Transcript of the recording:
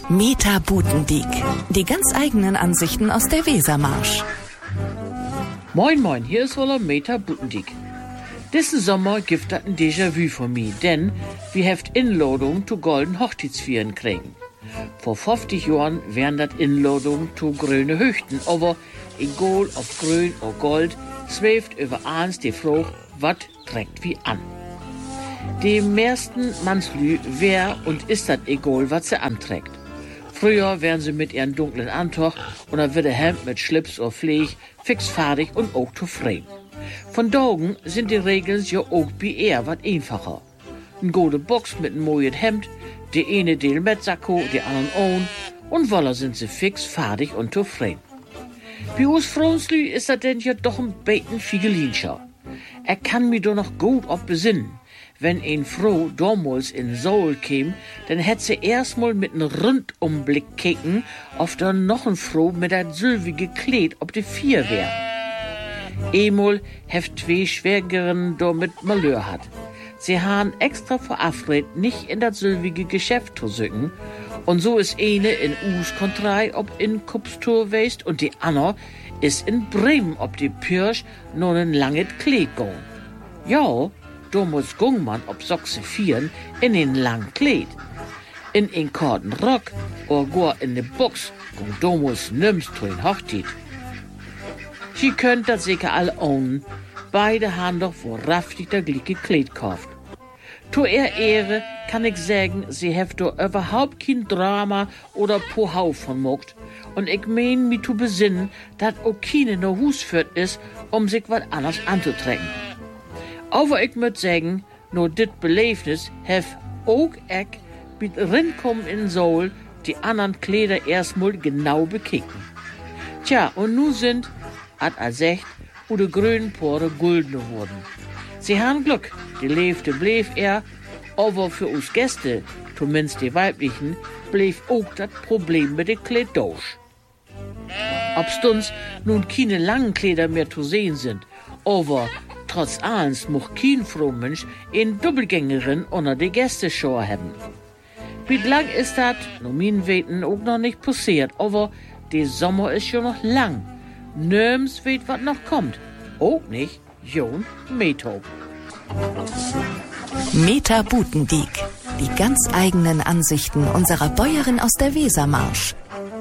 Meta Butendiek. Die ganz eigenen Ansichten aus der Wesermarsch. Moin moin, hier ist wohl Meta Butendiek. Diesen Sommer gibt das ein Déjà-vu von mir, denn wir heft Inladung zu golden Hochzeitsfeiern kriegen. Vor 50 Jahren wären das Inladung zu grüne Höchten, aber egal ob grün oder gold, schwebt über eins die Frage, was trägt wie an. Die meisten Mannslü wär und ist das egal, was sie anträgt. Früher wären sie mit ihren dunklen Antoch oder wird der Hemd mit Schlips oder Fleech fix fertig und auch zufrieden. Von Daugen sind die Regeln ja auch bei eher wat einfacher. Ein gute Box mit einem mooien Hemd, die eine Deel mit Sakko, die anderen ohn, und voller sind sie fix fertig und zufrieden. Bei uns Frauenslü ist das denn ja doch ein beten Figelinscher. Er kann mich doch noch gut ob besinnen. Wenn ein Frau damals in Seoul käm, dann hätt sie erstmal mit einem Rundumblick kicken, ob da noch ein Frau mit dat sylvige Kleid ob die Vier wär. Emol heft zwei Schwägerinnen da mit Malheur hat. Sie han extra verabredet, nicht in dat sylvige Geschäft zu sücken, und so ist eine in Us-Kontrei ob in Kupstor weist und die andere ist in Bremen ob die Pirsch noch ein langes Kleid gong. Ja, damals gung man ob Soxe vieren in den langen Kleid. In den korten Rock oder gar in de Box gung damals nimmst zu den Hochzeit. Sie könnt das sicher alle ohnen. Beide haben doch wahrhaftig der gleiche Kleid gekauft. Zu ihr Ehre kann ich sagen, sie heft doch überhaupt kein Drama oder Pohau von mogt. Und ich mein, mich zu besinnen, dass auch keine no Hus führt ist, um sich was anderes anzutrecken. Aber ich möcht sagen, nur dit Belebnis hef auch ich mit rinkommen in Seoul die anderen Kleider erstmal genau bekicken. Tja, und nu sind, hat er sagt, wo de grünen Pore guldene wurden. Sie haben Glück, die lebte blieb er, aber für uns Gäste, zumindest die weiblichen, blieb auch das Problem mit den Kleid durch. Obstens nun keine langen Kleider mehr zu sehen sind, aber trotz allens mocht kein Frohmensch in Doppelgängerin unter die Gästeschau haben. Wie lang ist das, nur mein Weten auch noch nicht passiert, aber der Sommer ist schon noch lang. Nirgends weet wat noch kommt. Auch nicht Jon Methob. Meta Butendiek. Die ganz eigenen Ansichten unserer Bäuerin aus der Wesermarsch.